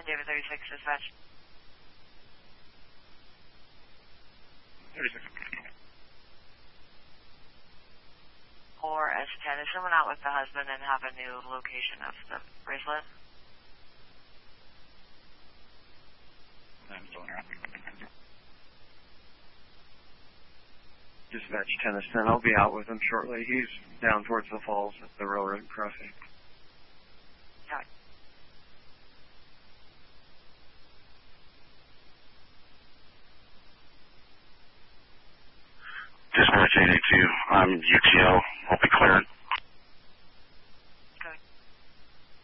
David 36 dispatch. 36. 4S10. Is someone out with the husband and have a new location of the bracelet? I'm still interacting. Dispatch 10-10. I'll be out with him shortly. He's down towards the falls at the railroad crossing. Got it. Dispatch 882. I'm UTL. I'll be cleared.